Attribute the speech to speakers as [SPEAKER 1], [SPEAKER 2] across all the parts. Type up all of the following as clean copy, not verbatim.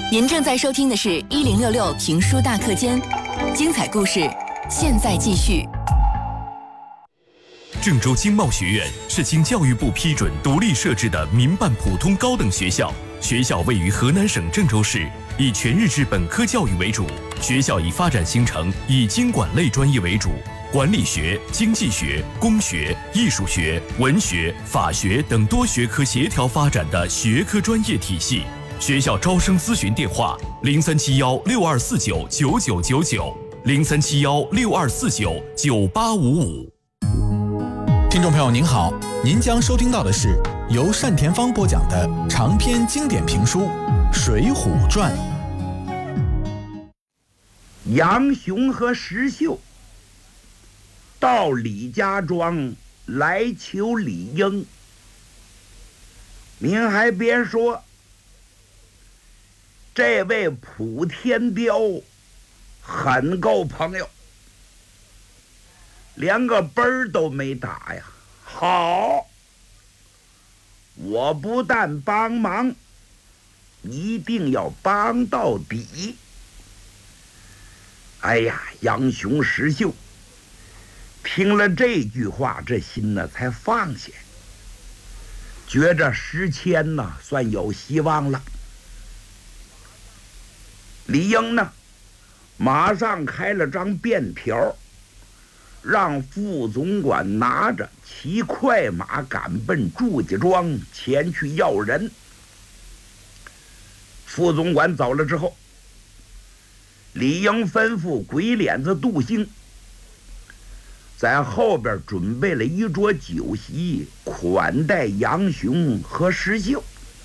[SPEAKER 1] 您正在收听的是1066评书大课间，精彩故事现在继续。
[SPEAKER 2] 郑州经贸学院是经教育部批准独立设置的民办普通高等学校，学校位于河南省郑州市，以全日制本科教育为主。学校以发展形成以经管类专业为主，管理学、经济学、工学、艺术学、文学、法学等多学科协调发展的学科专业体系。学校招生咨询电话：0371624999，037162499855。
[SPEAKER 3] 听众朋友您好，您将收听到的是由单田芳播讲的长篇经典评书《水浒传》。
[SPEAKER 4] 杨雄和石秀到李家庄来求李应，您还别说，这位普天彪很够朋友，连个奔儿都没打呀。好，我不但帮忙，一定要帮到底。哎呀，杨雄、石秀听了这句话，这心呢才放下，觉着石谦呢算有希望了。李应呢马上开了张便条，让副总管拿着骑快马赶奔祝家庄前去要人。副总管走了之后，李应吩咐鬼脸子杜兴在后边准备了一桌酒席，款待杨雄和石秀。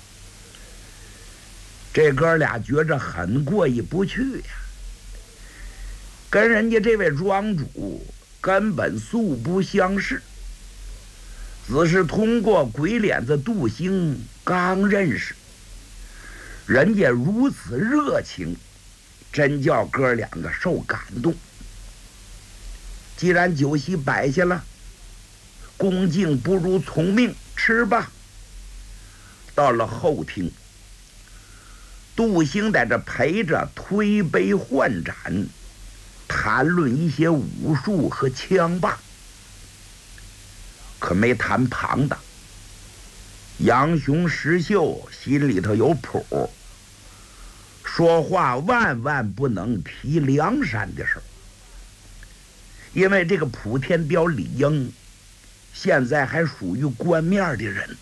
[SPEAKER 4] 这哥俩觉着很过意不去呀，跟人家这位庄主根本素不相识，只是通过鬼脸子杜兴刚认识，人家如此热情，真叫哥两个受感动。既然酒席摆下了，恭敬不如从命，吃吧。到了后厅，杜兴在这陪着推杯换盏，谈论一些武术和枪霸，可没谈旁的。杨雄、石秀心里头有谱，说话万万不能提梁山的事儿，因为这个普天彪李应现在还属于官面的人，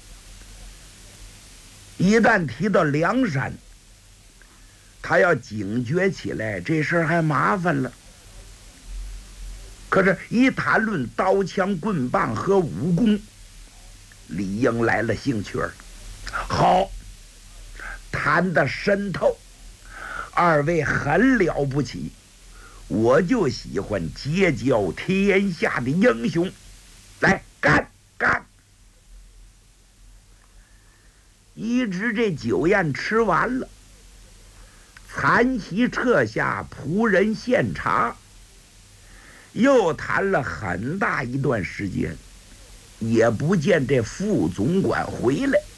[SPEAKER 4] 一旦提到梁山，他要警觉起来，这事儿还麻烦了。可是一谈论刀枪棍棒和武功，李应来了兴趣儿。好，谈得深透，二位很了不起，我就喜欢结交天下的英雄，来干干！一直这酒宴吃完了，残席撤下，仆人献茶，又谈了很大一段时间，也不见这副总管回来。